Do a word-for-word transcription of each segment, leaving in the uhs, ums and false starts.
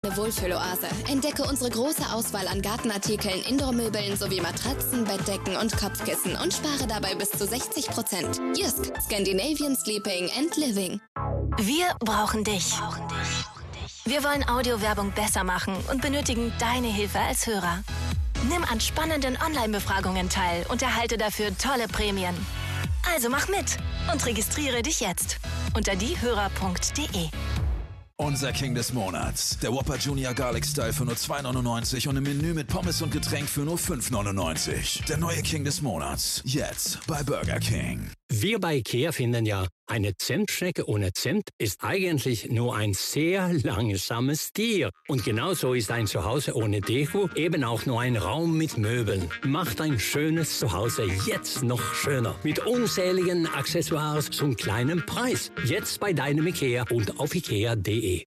Eine Wohlfühloase. Entdecke unsere große Auswahl an Gartenartikeln, Indoor-Möbeln sowie Matratzen, Bettdecken und Kopfkissen und spare dabei bis zu sechzig Prozent. Jysk, Scandinavian Sleeping and Living. Wir brauchen dich. Wir wollen Audiowerbung besser machen und benötigen deine Hilfe als Hörer. Nimm an spannenden Online-Befragungen teil und erhalte dafür tolle Prämien. Also mach mit und registriere dich jetzt unter diehörer punkt de. Unser King des Monats. Der Whopper Junior Garlic Style für nur zwei neunundneunzig und im Menü mit Pommes und Getränk für nur fünf neunundneunzig. Der neue King des Monats. Jetzt bei Burger King. Wir bei IKEA finden ja, eine Zimtschnecke ohne Zimt ist eigentlich nur ein sehr langsames Tier. Und genauso ist ein Zuhause ohne Deko eben auch nur ein Raum mit Möbeln. Macht ein schönes Zuhause jetzt noch schöner. Mit unzähligen Accessoires zum kleinen Preis. Jetzt bei deinem IKEA und auf ikea punkt de.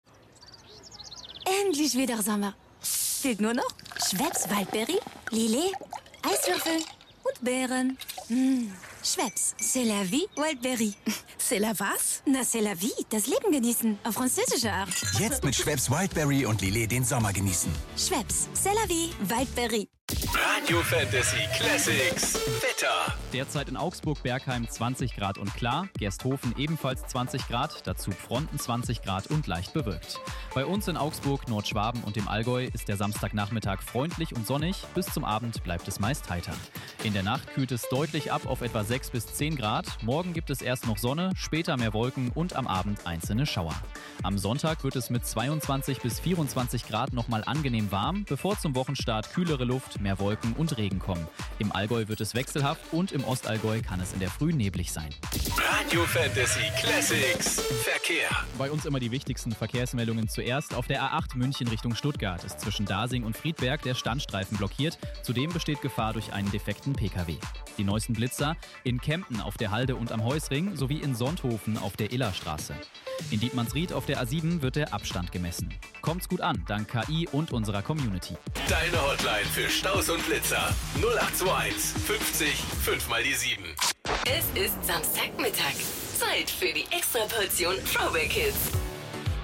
Endlich wieder Sommer. Fehlt nur noch Schweppes Waldberry, Lillet, Eiswürfel und Beeren. Mmh. Schweppes, c'est la vie, Wildberry. C'est la was? Na, c'est la vie, das Leben genießen, auf französische Art. Jetzt mit Schweppes Wildberry und Lillet den Sommer genießen. Schweppes, c'est la vie, Wildberry. Radio Fantasy Classics Wetter. Derzeit in Augsburg, Bergheim zwanzig Grad und klar, Gersthofen ebenfalls zwanzig Grad, dazu Fronten zwanzig Grad und leicht bewölkt. Bei uns in Augsburg, Nordschwaben und dem Allgäu ist der Samstagnachmittag freundlich und sonnig, bis zum Abend bleibt es meist heiter. In der Nacht kühlt es deutlich ab auf etwa sechs bis zehn Grad, morgen gibt es erst noch Sonne, später mehr Wolken und am Abend einzelne Schauer. Am Sonntag wird es mit zweiundzwanzig bis vierundzwanzig Grad nochmal angenehm warm, bevor zum Wochenstart kühlere Luft, mehr Wolken und Regen kommen. Im Allgäu wird es wechselhaft und im Ostallgäu kann es in der Früh neblig sein. Radio Fantasy Classics Verkehr. Bei uns immer die wichtigsten Verkehrsmeldungen zuerst. Auf der A acht München Richtung Stuttgart ist zwischen Dasing und Friedberg der Standstreifen blockiert. Zudem besteht Gefahr durch einen defekten P K W. Die neuesten Blitzer in Kempten auf der Halde und am Heusring sowie in Sonthofen auf der Illerstraße. In Dietmannsried auf der A sieben wird der Abstand gemessen. Kommt's gut an, dank K I und unserer Community. Deine Hotline für Staus und Blitzer null acht zwei eins fünfzig fünf mal die sieben. Es ist Samstagmittag. Zeit für die Extraportion Throwback Hits.